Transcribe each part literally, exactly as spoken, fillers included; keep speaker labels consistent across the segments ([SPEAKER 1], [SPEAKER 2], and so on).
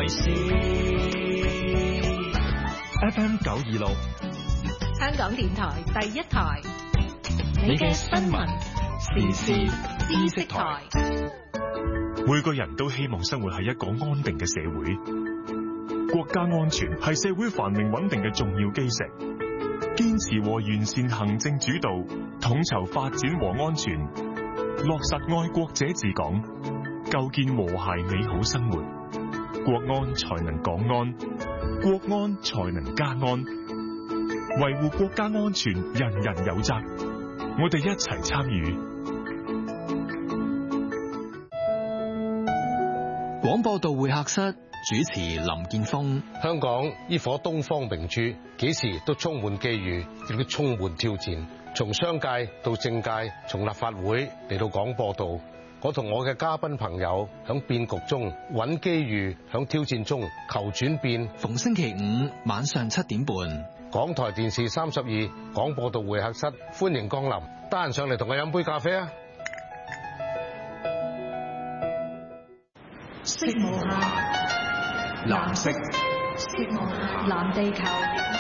[SPEAKER 1] 事。
[SPEAKER 2] F M 九二六，
[SPEAKER 3] 香港電台第一台，
[SPEAKER 2] 你嘅新聞時事知識台。
[SPEAKER 4] 每個人都希望生活喺一個安定嘅社會，國家安全係社會繁榮穩定嘅重要基石。堅持和完善行政主導，統籌發展和安全，落實愛國者治港，構建和諧美好生活，國安才能港安，國安才能家安。維護國家安全，人人有責，我哋一齊參與。
[SPEAKER 5] 廣播道會客室主持林建峰。
[SPEAKER 6] 香港呢顆東方明珠，幾時都充滿機遇，亦都充滿挑戰。從商界到政界，從立法會嚟到廣播道，我同我嘅嘉賓朋友響變局中揾機遇，響挑戰中求轉變。
[SPEAKER 5] 逢星期五晚上七點半，
[SPEAKER 6] 港台電視三十二廣播道會客室，歡迎光臨。得閒上嚟同我飲杯咖啡啊！
[SPEAKER 3] 色無暇，藍色，色無暇，藍地球。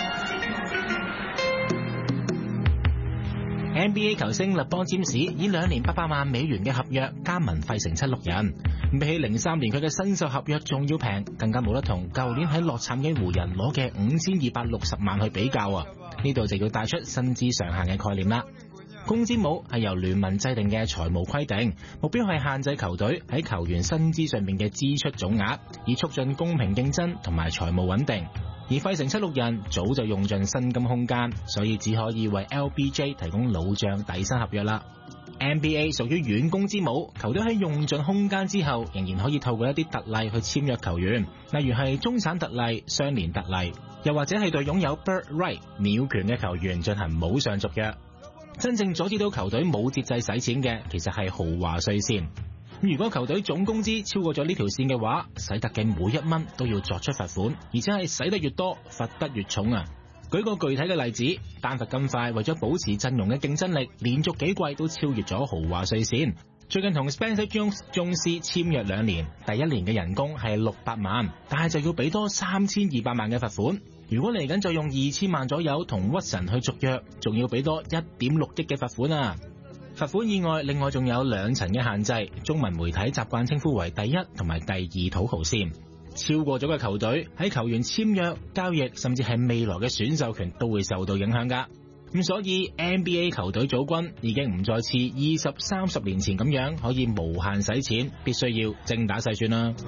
[SPEAKER 7] N B A 球星勒邦詹士以兩年八百萬美元嘅合約加盟費城七六人，比起零三年佢嘅新秀合約仲要平，更加冇得同舊年喺洛杉磯湖人攞嘅五千二百六十萬去比較啊！呢度就要帶出薪資上限嘅概念啦。工資帽係由聯盟制定嘅財務規定，目標係限制球隊喺球員薪資上面嘅支出總額，以促進公平競爭同埋財務穩定。而費城七六人早就用盡薪金空間，所以只可以為 L B J 提供老將底薪合約啦。N B A 屬於軟工資帽，球隊喺用盡空間之後，仍然可以透過一啲特例去簽約球員，例如係中產特例、雙年特例，又或者係對擁有 bird right 鳥權嘅球員進行冇上續約。真正阻止到球隊冇節制使錢嘅，其實係豪華稅線。如果球隊總工資超過咗呢條線嘅話，使得嘅每一蚊都要作出罰款，而且係使得越多，罰得越重啊！舉個具體嘅例子，丹佛金塊為咗保持陣容嘅競爭力，連續幾季都超越咗豪華稅線。最近同 Spencer Jones 宗師簽約兩年，第一年嘅人工係六百萬，但係就要俾多三千二百萬嘅罰款。如果嚟緊就用二千萬左右同屈臣去續約，仲要俾多一點六億嘅罰款啊！罰款以外，另外仲有兩層嘅限制，中文媒體習慣稱呼為第一同埋第二土豪線。超過咗嘅球隊喺球員簽約、交易，甚至係未來嘅選秀權都會受到影響㗎。咁所以 N B A 球隊組軍已經唔再似二十三十年前咁樣可以無限使錢，必須要精打細算啦。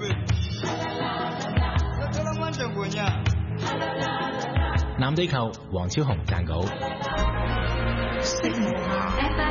[SPEAKER 7] 藍地球黃超雄撰稿。